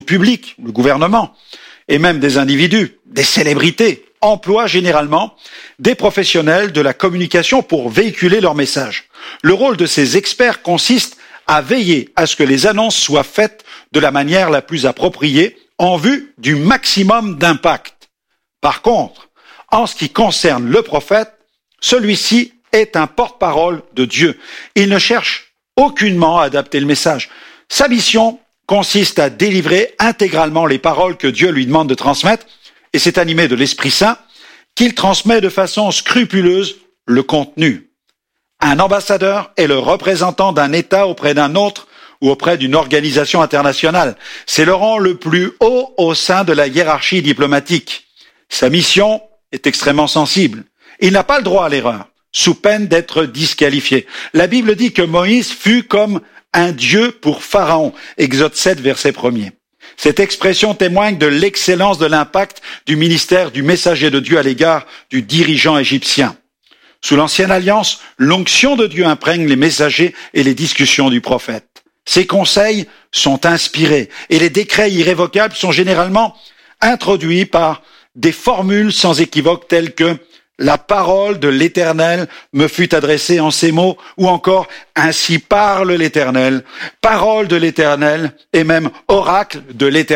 public, le gouvernement, et même des individus, des célébrités, emploient généralement des professionnels de la communication pour véhiculer leur message. Le rôle de ces experts consiste à veiller à ce que les annonces soient faites de la manière la plus appropriée en vue du maximum d'impact. Par contre, en ce qui concerne le prophète, celui-ci est un porte-parole de Dieu. Il ne cherche aucunement à adapter le message. Sa mission consiste à délivrer intégralement les paroles que Dieu lui demande de transmettre, et c'est animé de l'Esprit Saint qu'il transmet de façon scrupuleuse le contenu. Un ambassadeur est le représentant d'un État auprès d'un autre ou auprès d'une organisation internationale. C'est le rang le plus haut au sein de la hiérarchie diplomatique. Sa mission est extrêmement sensible. Il n'a pas le droit à l'erreur, sous peine d'être disqualifié. La Bible dit que Moïse fut comme un dieu pour Pharaon. Exode 7, verset 1er. Cette expression témoigne de l'excellence de l'impact du ministère du messager de Dieu à l'égard du dirigeant égyptien. Sous l'Ancienne Alliance, l'onction de Dieu imprègne les messagers et les discussions du prophète. Ses conseils sont inspirés et les décrets irrévocables sont généralement introduits par des formules sans équivoque telles que « La parole de l'Éternel me fut adressée en ces mots » ou encore « Ainsi parle l'Éternel »,« Parole de l'Éternel » et même « Oracle de l'Éternel ».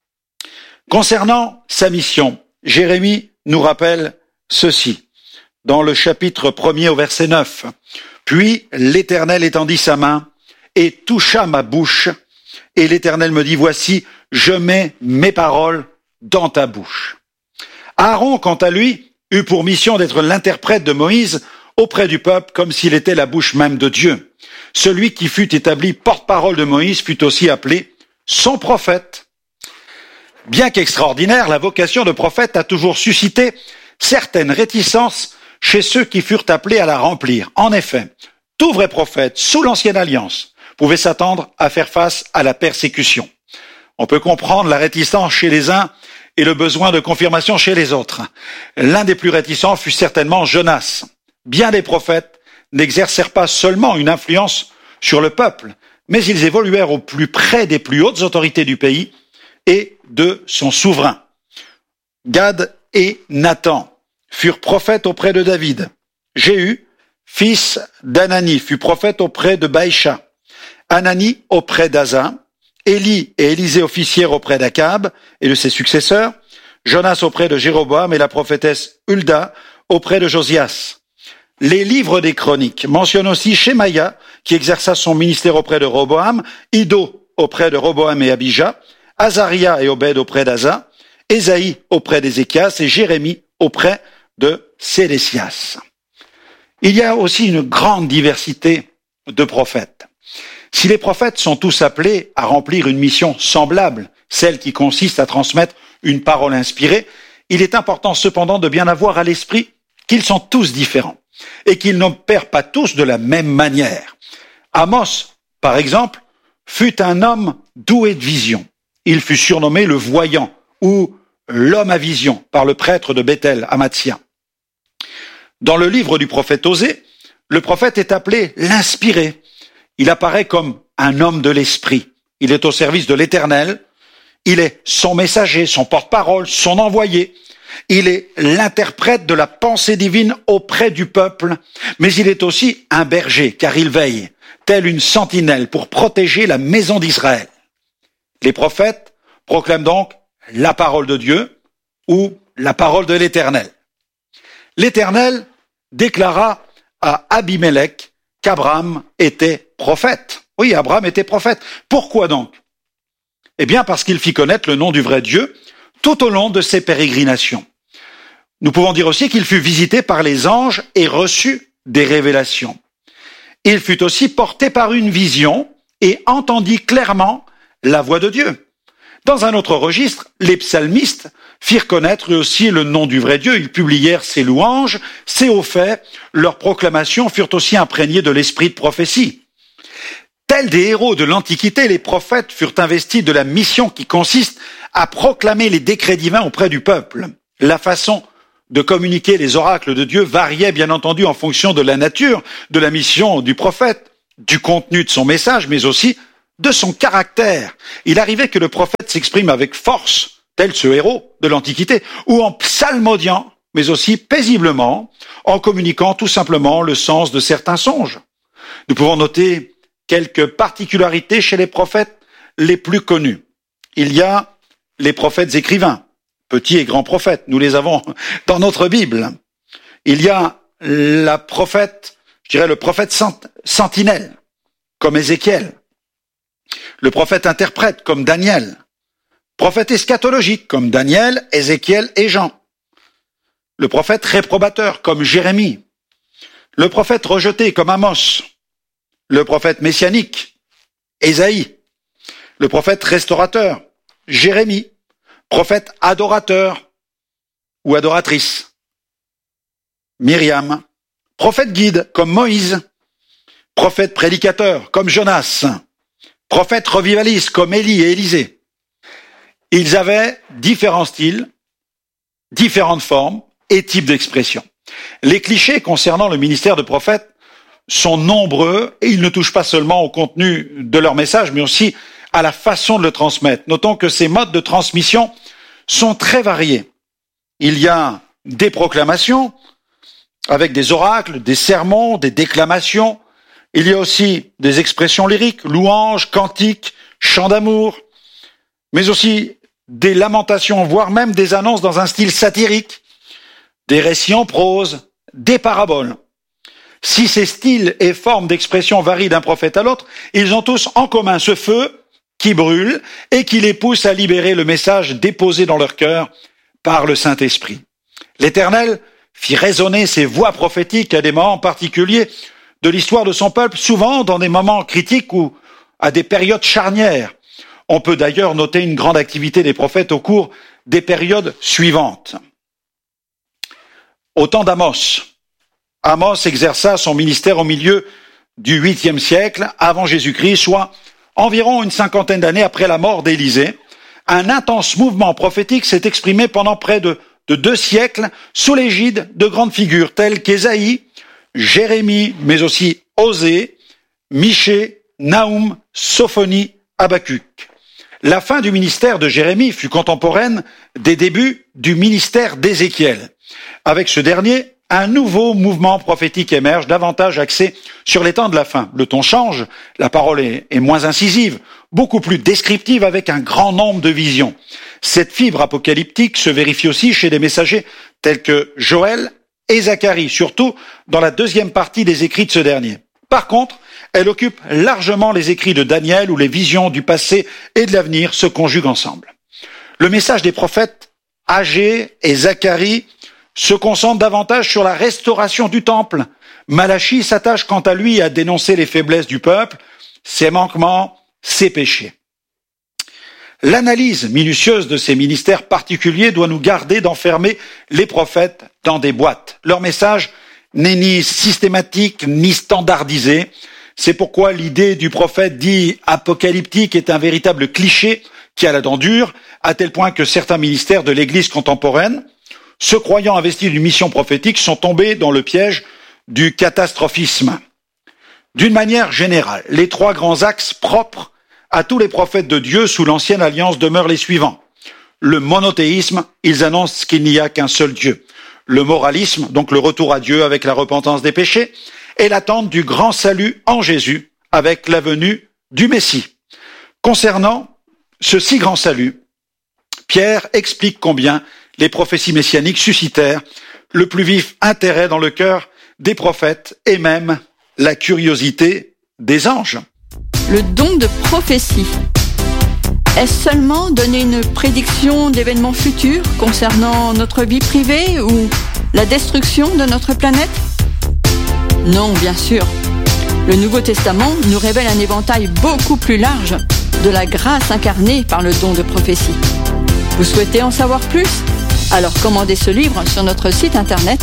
Concernant sa mission, Jérémie nous rappelle ceci dans le chapitre 1er au verset 9. « Puis l'Éternel étendit sa main et toucha ma bouche, et l'Éternel me dit, voici, je mets mes paroles dans ta bouche. » Aaron, quant à lui, eut pour mission d'être l'interprète de Moïse auprès du peuple comme s'il était la bouche même de Dieu. Celui qui fut établi porte-parole de Moïse fut aussi appelé son prophète. Bien qu'extraordinaire, la vocation de prophète a toujours suscité certaines réticences chez ceux qui furent appelés à la remplir. En effet, tout vrai prophète sous l'Ancienne Alliance pouvait s'attendre à faire face à la persécution. On peut comprendre la réticence chez les uns et le besoin de confirmation chez les autres. L'un des plus réticents fut certainement Jonas. Bien des prophètes n'exercèrent pas seulement une influence sur le peuple, mais ils évoluèrent au plus près des plus hautes autorités du pays et de son souverain. Gad et Nathan furent prophètes auprès de David. Jéhu, fils d'Anani, fut prophète auprès de Baïcha. Anani auprès d'Asa. Élie et Élisée officièrent auprès d'Akab et de ses successeurs, Jonas auprès de Jéroboam et la prophétesse Hulda auprès de Josias. Les livres des chroniques mentionnent aussi Shemaïa, qui exerça son ministère auprès de Roboam, Iddo auprès de Roboam et Abijah, Azaria et Obed auprès d'Asa, Ésaïe auprès d'Ézéchias et Jérémie auprès de Sédécias. Il y a aussi une grande diversité de prophètes. Si les prophètes sont tous appelés à remplir une mission semblable, celle qui consiste à transmettre une parole inspirée, il est important cependant de bien avoir à l'esprit qu'ils sont tous différents et qu'ils n'opèrent pas tous de la même manière. Amos, par exemple, fut un homme doué de vision. Il fut surnommé le voyant ou l'homme à vision par le prêtre de Bethel, Amatzia. Dans le livre du prophète Osée, le prophète est appelé l'inspiré. Il apparaît comme un homme de l'esprit. Il est au service de l'Éternel. Il est son messager, son porte-parole, son envoyé. Il est l'interprète de la pensée divine auprès du peuple. Mais il est aussi un berger, car il veille, tel une sentinelle, pour protéger la maison d'Israël. Les prophètes proclament donc la parole de Dieu ou la parole de l'Éternel. L'Éternel déclara à Abimelech qu'Abraham était prophète. Oui, Abraham était prophète. Pourquoi donc? Eh bien, parce qu'il fit connaître le nom du vrai Dieu tout au long de ses pérégrinations. Nous pouvons dire aussi qu'il fut visité par les anges et reçut des révélations. Il fut aussi porté par une vision et entendit clairement la voix de Dieu. Dans un autre registre, les psalmistes firent connaître eux aussi le nom du vrai Dieu. Ils publièrent ses louanges, ses hauts faits. Leurs proclamations furent aussi imprégnées de l'esprit de prophétie. Tels des héros de l'Antiquité, les prophètes furent investis de la mission qui consiste à proclamer les décrets divins auprès du peuple. La façon de communiquer les oracles de Dieu variait bien entendu en fonction de la nature de la mission du prophète, du contenu de son message, mais aussi de son caractère. Il arrivait que le prophète s'exprime avec force, tel ce héros de l'Antiquité, ou en psalmodiant, mais aussi paisiblement, en communiquant tout simplement le sens de certains songes. Nous pouvons noter quelques particularités chez les prophètes les plus connus. Il y a les prophètes écrivains, petits et grands prophètes, nous les avons dans notre Bible. Il y a le prophète sentinelle, comme Ézéchiel. Le prophète interprète, comme Daniel. Prophète eschatologique, comme Daniel, Ézéchiel et Jean. Le prophète réprobateur, comme Jérémie. Le prophète rejeté, comme Amos. Le prophète messianique, Ésaïe. Le prophète restaurateur, Jérémie. Prophète adorateur ou adoratrice, Myriam. Prophète guide, comme Moïse. Prophète prédicateur, comme Jonas. Prophète revivaliste, comme Élie et Élisée. Ils avaient différents styles, différentes formes et types d'expression. Les clichés concernant le ministère de prophète sont nombreux et ils ne touchent pas seulement au contenu de leur message, mais aussi à la façon de le transmettre. Notons que ces modes de transmission sont très variés. Il y a des proclamations avec des oracles, des sermons, des déclamations. Il y a aussi des expressions lyriques, louanges, cantiques, chants d'amour, mais aussi des lamentations, voire même des annonces dans un style satirique, des récits en prose, des paraboles. Si ces styles et formes d'expression varient d'un prophète à l'autre, ils ont tous en commun ce feu qui brûle et qui les pousse à libérer le message déposé dans leur cœur par le Saint-Esprit. L'Éternel fit résonner ses voix prophétiques à des moments particuliers de l'histoire de son peuple, souvent dans des moments critiques ou à des périodes charnières. On peut d'ailleurs noter une grande activité des prophètes au cours des périodes suivantes. Au temps d'Amos, Amos exerça son ministère au milieu du 8e siècle avant Jésus-Christ, soit environ une cinquantaine d'années après la mort d'Élisée. Un intense mouvement prophétique s'est exprimé pendant près de 2 siècles sous l'égide de grandes figures telles qu'Ésaïe, Jérémie, mais aussi Osée, Michée, Naoum, Sophonie, Habacuc. La fin du ministère de Jérémie fut contemporaine des débuts du ministère d'Ézéchiel. Avec ce dernier, un nouveau mouvement prophétique émerge, davantage axé sur les temps de la fin. Le ton change, la parole est moins incisive, beaucoup plus descriptive avec un grand nombre de visions. Cette fibre apocalyptique se vérifie aussi chez des messagers tels que Joël et Zacharie, surtout dans la deuxième partie des écrits de ce dernier. Par contre, elle occupe largement les écrits de Daniel où les visions du passé et de l'avenir se conjuguent ensemble. Le message des prophètes Agé et Zacharie se concentre davantage sur la restauration du temple. Malachie s'attache quant à lui à dénoncer les faiblesses du peuple, ses manquements, ses péchés. L'analyse minutieuse de ces ministères particuliers doit nous garder d'enfermer les prophètes dans des boîtes. Leur message n'est ni systématique ni standardisé. C'est pourquoi l'idée du prophète dit apocalyptique est un véritable cliché qui a la dent dure, à tel point que certains ministères de l'Église contemporaine, se croyant investis d'une mission prophétique, sont tombés dans le piège du catastrophisme. D'une manière générale, les 3 grands axes propres à tous les prophètes de Dieu sous l'ancienne alliance demeurent les suivants. Le monothéisme, ils annoncent qu'il n'y a qu'un seul Dieu. Le moralisme, donc le retour à Dieu avec la repentance des péchés, et l'attente du grand salut en Jésus avec la venue du Messie. Concernant ce si grand salut, Pierre explique combien les prophéties messianiques suscitèrent le plus vif intérêt dans le cœur des prophètes et même la curiosité des anges. Le don de prophétie. Est-ce seulement donner une prédiction d'événements futurs concernant notre vie privée ou la destruction de notre planète ? Non, bien sûr. Le Nouveau Testament nous révèle un éventail beaucoup plus large de la grâce incarnée par le don de prophétie. Vous souhaitez en savoir plus ? Alors commandez ce livre sur notre site internet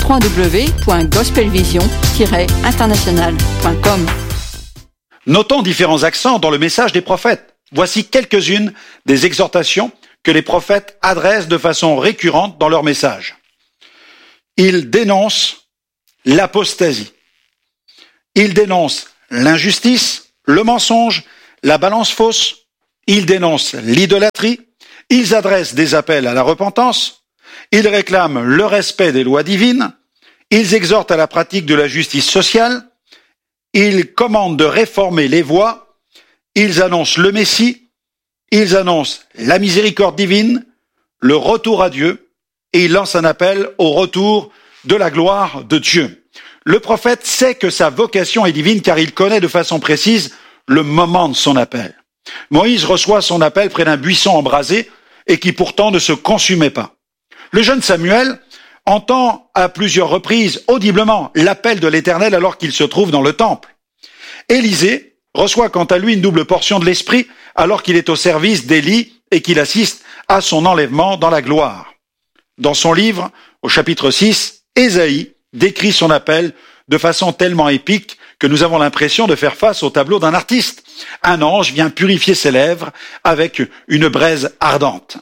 www.gospelvision-international.com. Notons différents accents dans le message des prophètes. Voici quelques-unes des exhortations que les prophètes adressent de façon récurrente dans leur message. Ils dénoncent l'apostasie. Ils dénoncent l'injustice, le mensonge, la balance fausse, ils dénoncent l'idolâtrie, ils adressent des appels à la repentance, ils réclament le respect des lois divines, ils exhortent à la pratique de la justice sociale, ils commandent de réformer les voies, ils annoncent le Messie, ils annoncent la miséricorde divine, le retour à Dieu, et ils lancent un appel au retour de la gloire de Dieu. Le prophète sait que sa vocation est divine car il connaît de façon précise le moment de son appel. Moïse reçoit son appel près d'un buisson embrasé et qui pourtant ne se consumait pas. Le jeune Samuel entend à plusieurs reprises audiblement l'appel de l'Éternel alors qu'il se trouve dans le temple. Élisée reçoit quant à lui une double portion de l'Esprit alors qu'il est au service d'Élie et qu'il assiste à son enlèvement dans la gloire. Dans son livre, au chapitre 6, Ésaïe décrit son appel de façon tellement épique que nous avons l'impression de faire face au tableau d'un artiste. Un ange vient purifier ses lèvres avec une braise ardente.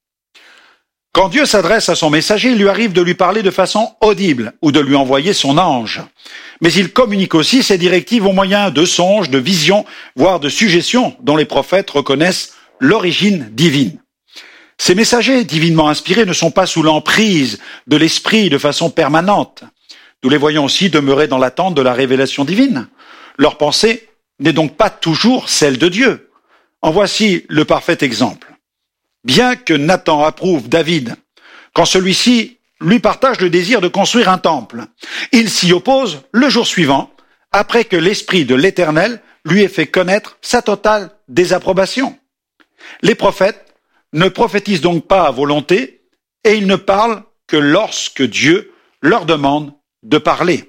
Quand Dieu s'adresse à son messager, il lui arrive de lui parler de façon audible ou de lui envoyer son ange. Mais il communique aussi ses directives au moyen de songes, de visions, voire de suggestions dont les prophètes reconnaissent l'origine divine. Ces messagers divinement inspirés ne sont pas sous l'emprise de l'esprit de façon permanente. Nous les voyons aussi demeurer dans l'attente de la révélation divine. Leur pensée n'est donc pas toujours celle de Dieu. En voici le parfait exemple. Bien que Nathan approuve David, quand celui-ci lui partage le désir de construire un temple, il s'y oppose le jour suivant, après que l'Esprit de l'Éternel lui ait fait connaître sa totale désapprobation. Les prophètes ne prophétisent donc pas à volonté et ils ne parlent que lorsque Dieu leur demande de parler.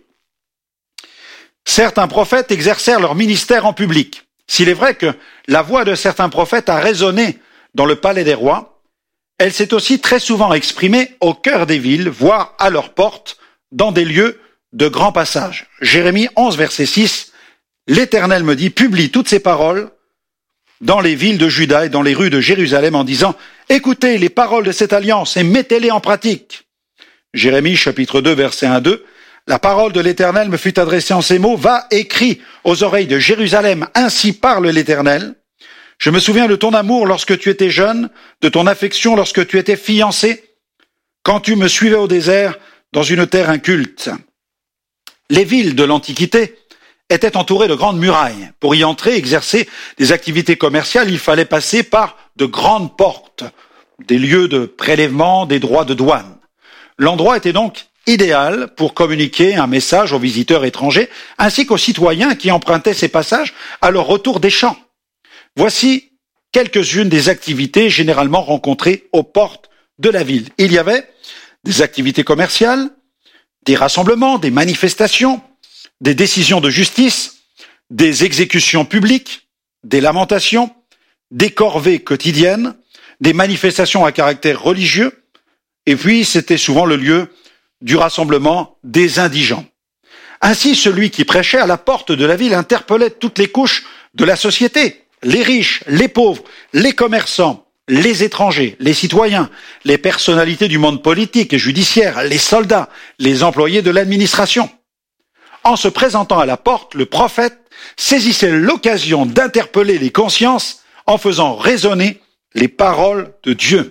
Certains prophètes exercèrent leur ministère en public. S'il est vrai que la voix de certains prophètes a résonné dans le palais des rois, elle s'est aussi très souvent exprimée au cœur des villes, voire à leurs portes, dans des lieux de grand passage. Jérémie 11, verset 6, « L'Éternel me dit, publie toutes ces paroles dans les villes de Juda et dans les rues de Jérusalem en disant, écoutez les paroles de cette alliance et mettez-les en pratique. » Jérémie chapitre 2, verset 1-2, « La parole de l'Éternel me fut adressée en ces mots, va écrit aux oreilles de Jérusalem, ainsi parle l'Éternel. Je me souviens de ton amour lorsque tu étais jeune, de ton affection lorsque tu étais fiancé, quand tu me suivais au désert dans une terre inculte. » Les villes de l'Antiquité étaient entourées de grandes murailles. Pour y entrer, exercer des activités commerciales, il fallait passer par de grandes portes, des lieux de prélèvement, des droits de douane. L'endroit était donc idéal pour communiquer un message aux visiteurs étrangers, ainsi qu'aux citoyens qui empruntaient ces passages à leur retour des champs. Voici quelques-unes des activités généralement rencontrées aux portes de la ville. Il y avait des activités commerciales, des rassemblements, des manifestations, des décisions de justice, des exécutions publiques, des lamentations, des corvées quotidiennes, des manifestations à caractère religieux, et puis c'était souvent le lieu du rassemblement des indigents. Ainsi, celui qui prêchait à la porte de la ville interpellait toutes les couches de la société, les riches, les pauvres, les commerçants, les étrangers, les citoyens, les personnalités du monde politique et judiciaire, les soldats, les employés de l'administration. En se présentant à la porte, le prophète saisissait l'occasion d'interpeller les consciences en faisant résonner les paroles de Dieu.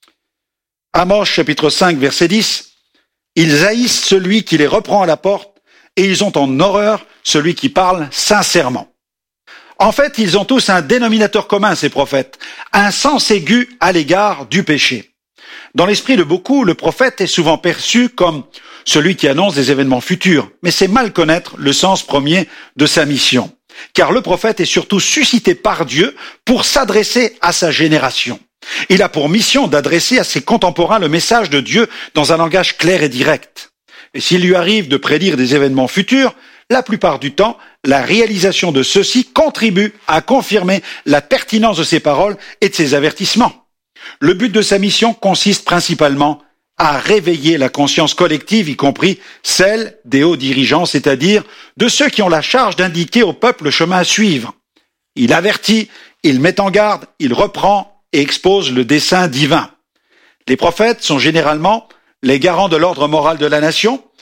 Amos chapitre 5 verset 10, « Ils haïssent celui qui les reprend à la porte et ils ont en horreur celui qui parle sincèrement. » En fait, ils ont tous un dénominateur commun, ces prophètes, un sens aigu à l'égard du péché. Dans l'esprit de beaucoup, le prophète est souvent perçu comme celui qui annonce des événements futurs, mais c'est mal connaître le sens premier de sa mission. Car le prophète est surtout suscité par Dieu pour s'adresser à sa génération. Il a pour mission d'adresser à ses contemporains le message de Dieu dans un langage clair et direct. Et s'il lui arrive de prédire des événements futurs, la plupart du temps, la réalisation de ceux-ci contribue à confirmer la pertinence de ses paroles et de ses avertissements. Le but de sa mission consiste principalement à réveiller la conscience collective, y compris celle des hauts dirigeants, c'est-à-dire de ceux qui ont la charge d'indiquer au peuple le chemin à suivre. Il avertit, il met en garde, il reprend et expose le dessein divin. Les prophètes sont généralement les garants de l'ordre moral de la nation,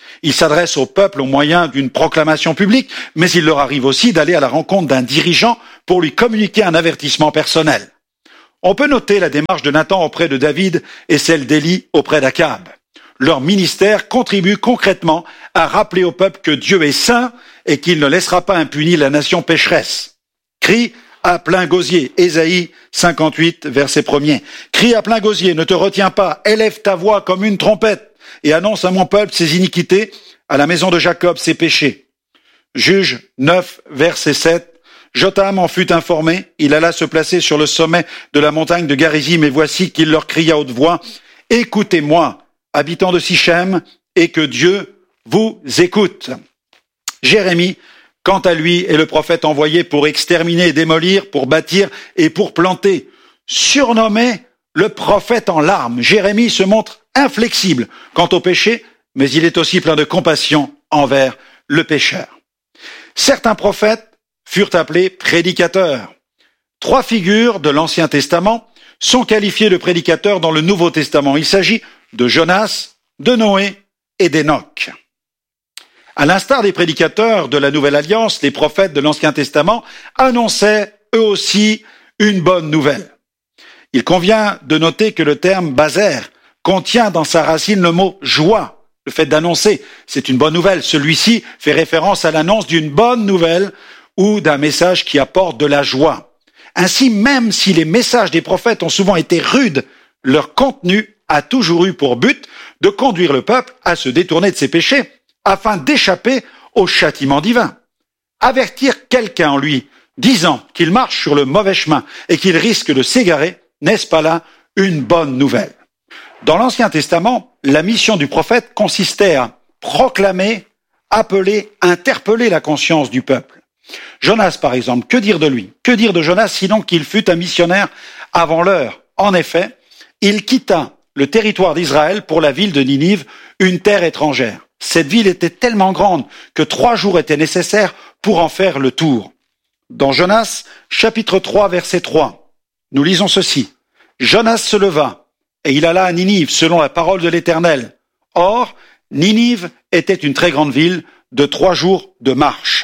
Il s'adresse au peuple au moyen d'une proclamation publique, mais il leur arrive aussi d'aller à la rencontre d'un dirigeant pour lui communiquer un avertissement personnel. On peut noter la démarche de Nathan auprès de David et celle d'Élie auprès d'Akab. Leur ministère contribue concrètement à rappeler au peuple que Dieu est saint et qu'il ne laissera pas impunie la nation pécheresse. Crie à plein gosier, Ésaïe 58, verset 1er. Crie à plein gosier, ne te retiens pas, élève ta voix comme une trompette et annonce à mon peuple ses iniquités, à la maison de Jacob ses péchés. Juge 9, verset 7. Jotham en fut informé, il alla se placer sur le sommet de la montagne de Garizim, et voici qu'il leur cria à haute voix, « Écoutez-moi, habitants de Sichem, et que Dieu vous écoute. » Jérémie, quant à lui, est le prophète envoyé pour exterminer et démolir, pour bâtir et pour planter. Surnommé le prophète en larmes, Jérémie se montre inflexible quant au péché, mais il est aussi plein de compassion envers le pécheur. Certains prophètes furent appelés prédicateurs. 3 figures de l'Ancien Testament sont qualifiées de prédicateurs dans le Nouveau Testament. Il s'agit de Jonas, de Noé et d'Enoch. À l'instar des prédicateurs de la Nouvelle Alliance, les prophètes de l'Ancien Testament annonçaient eux aussi une bonne nouvelle. Il convient de noter que le terme baser contient dans sa racine le mot joie, le fait d'annoncer. C'est une bonne nouvelle. Celui-ci fait référence à l'annonce d'une bonne nouvelle ou d'un message qui apporte de la joie. Ainsi, même si les messages des prophètes ont souvent été rudes, leur contenu a toujours eu pour but de conduire le peuple à se détourner de ses péchés, afin d'échapper au châtiment divin. Avertir quelqu'un en lui, disant qu'il marche sur le mauvais chemin et qu'il risque de s'égarer, n'est-ce pas là une bonne nouvelle? Dans l'Ancien Testament, la mission du prophète consistait à proclamer, appeler, interpeller la conscience du peuple. Jonas, par exemple, que dire de lui? Que dire de Jonas sinon qu'il fut un missionnaire avant l'heure? En effet, il quitta le territoire d'Israël pour la ville de Ninive, une terre étrangère. Cette ville était tellement grande que 3 jours étaient nécessaires pour en faire le tour. Dans Jonas, chapitre 3, verset 3, nous lisons ceci. Jonas se leva et il alla à Ninive selon la parole de l'Éternel. Or, Ninive était une très grande ville de 3 jours de marche.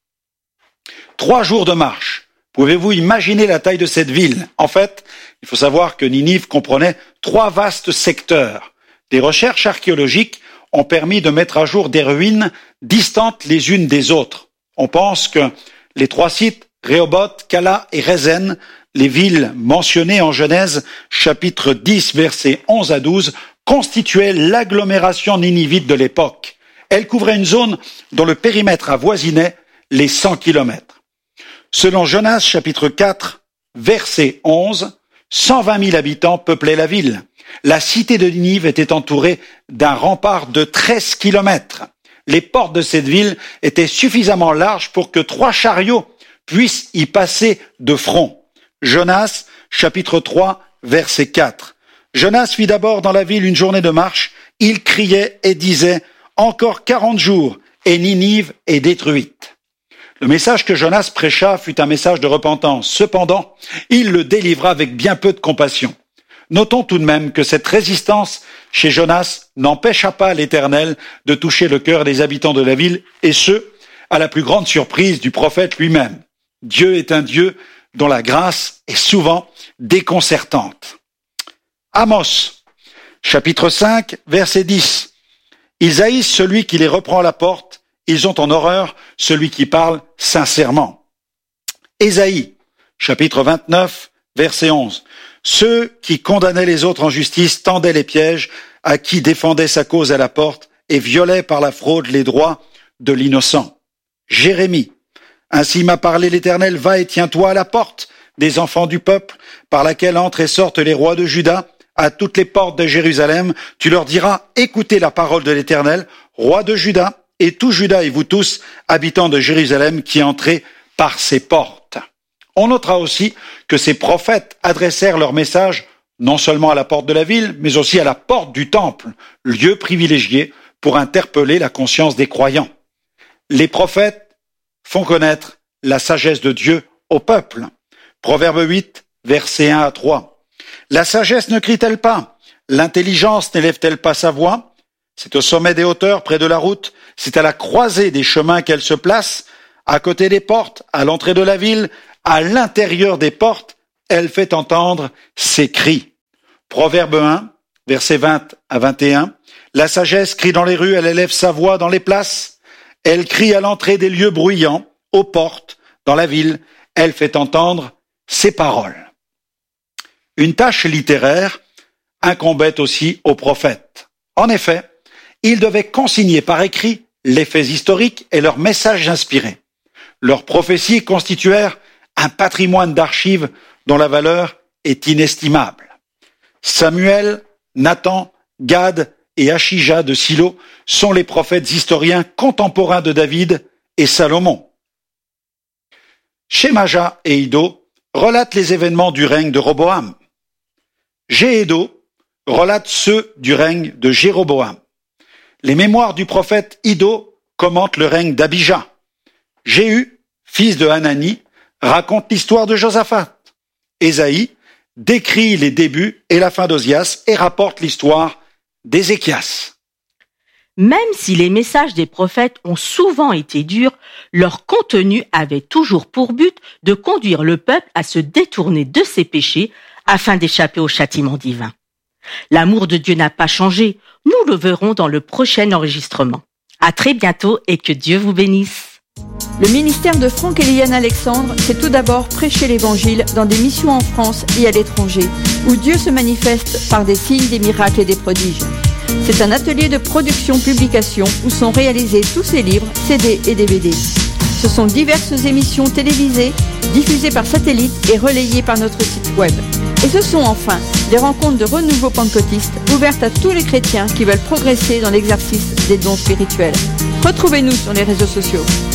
3 jours de marche. Pouvez-vous imaginer la taille de cette ville? En fait, il faut savoir que Ninive comprenait 3 vastes secteurs. Des recherches archéologiques ont permis de mettre à jour des ruines distantes les unes des autres. On pense que les 3 sites, Rehoboth, Cala et Rézène, les villes mentionnées en Genèse, chapitre 10, versets 11 à 12, constituaient l'agglomération ninivite de l'époque. Elle couvrait une zone dont le périmètre avoisinait les 100 kilomètres. Selon Jonas, chapitre 4, verset 11, 120 000 habitants peuplaient la ville. La cité de Ninive était entourée d'un rempart de 13 kilomètres. Les portes de cette ville étaient suffisamment larges pour que 3 chariots puissent y passer de front. Jonas, chapitre 3, verset 4. Jonas fit d'abord dans la ville une journée de marche. Il criait et disait « Encore 40 jours et Ninive est détruite ». Le message que Jonas prêcha fut un message de repentance. Cependant, il le délivra avec bien peu de compassion. Notons tout de même que cette résistance chez Jonas n'empêcha pas l'Éternel de toucher le cœur des habitants de la ville, et ce, à la plus grande surprise du prophète lui-même. Dieu est un Dieu dont la grâce est souvent déconcertante. Amos, chapitre 5, verset 10. Ils haïssent celui qui les reprend à la porte, ils ont en horreur celui qui parle sincèrement. Ésaïe, chapitre 29, verset 11. Ceux qui condamnaient les autres en justice tendaient les pièges à qui défendait sa cause à la porte et violaient par la fraude les droits de l'innocent. Jérémie. Ainsi m'a parlé l'Éternel, va et tiens-toi à la porte des enfants du peuple, par laquelle entrent et sortent les rois de Juda, à toutes les portes de Jérusalem. Tu leur diras, écoutez la parole de l'Éternel, roi de Juda, et tout Juda et vous tous, habitants de Jérusalem, qui entrez par ses portes. On notera aussi que ces prophètes adressèrent leur message non seulement à la porte de la ville, mais aussi à la porte du temple, lieu privilégié pour interpeller la conscience des croyants. Les prophètes font connaître la sagesse de Dieu au peuple. Proverbe 8, versets 1 à 3. La sagesse ne crie-t-elle pas? L'intelligence n'élève-t-elle pas sa voix? C'est au sommet des hauteurs, près de la route, c'est à la croisée des chemins qu'elle se place, à côté des portes, à l'entrée de la ville, à l'intérieur des portes, elle fait entendre ses cris. Proverbe 1, versets 20 à 21. La sagesse crie dans les rues, elle élève sa voix dans les places. Elle crie à l'entrée des lieux bruyants, aux portes, dans la ville. Elle fait entendre ses paroles. Une tâche littéraire incombait aussi aux prophètes. En effet, ils devaient consigner par écrit les faits historiques et leurs messages inspirés. Leurs prophéties constituèrent un patrimoine d'archives dont la valeur est inestimable. Samuel, Nathan, Gad et Achija de Silo sont les prophètes historiens contemporains de David et Salomon. Shemaja et Iddo relatent les événements du règne de Roboam. Géédo relate ceux du règne de Jéroboam. Les mémoires du prophète Iddo commentent le règne d'Abija. Jéhu, fils de Hanani, raconte l'histoire de Josaphat. Ésaïe décrit les débuts et la fin d'Ozias et rapporte l'histoire d'Ézéchias. Même si les messages des prophètes ont souvent été durs, leur contenu avait toujours pour but de conduire le peuple à se détourner de ses péchés afin d'échapper au châtiment divin. L'amour de Dieu n'a pas changé, nous le verrons dans le prochain enregistrement. À très bientôt et que Dieu vous bénisse. Le ministère de Franck Eliane Alexandre, c'est tout d'abord prêcher l'Évangile dans des missions en France et à l'étranger, où Dieu se manifeste par des signes, des miracles et des prodiges. C'est un atelier de production-publication où sont réalisés tous ces livres, CD et DVD. Ce sont diverses émissions télévisées, diffusées par satellite et relayées par notre site web. Et ce sont enfin des rencontres de renouveau pentecôtiste ouvertes à tous les chrétiens qui veulent progresser dans l'exercice des dons spirituels. Retrouvez-nous sur les réseaux sociaux.